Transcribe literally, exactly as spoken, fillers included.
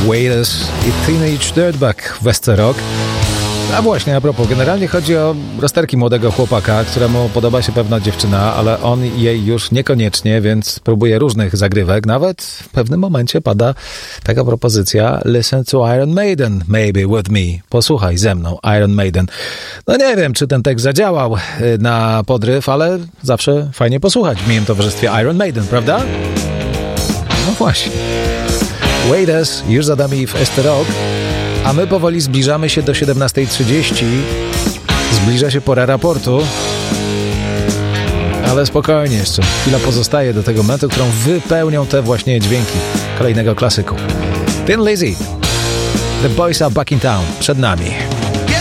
Wailers i Teenage Dirtbag w Esce Rock. A właśnie, a propos, generalnie chodzi o rozterki młodego chłopaka, któremu podoba się pewna dziewczyna, ale on jej już niekoniecznie, więc próbuje różnych zagrywek. Nawet w pewnym momencie pada taka propozycja: listen to Iron Maiden, maybe with me. Posłuchaj ze mną Iron Maiden. No nie wiem, czy ten tekst zadziałał na podryw, ale zawsze fajnie posłuchać w miłym towarzystwie Iron Maiden, prawda? No właśnie. Wailers już za nami w Esce Rock. A my powoli zbliżamy się do siedemnasta trzydzieści. Zbliża się pora raportu. Ale spokojnie, jeszcze chwila pozostaje do tego momentu, którą wypełnią te właśnie dźwięki kolejnego klasyku. Thin Lizzy, The Boys Are Back in Town, przed nami.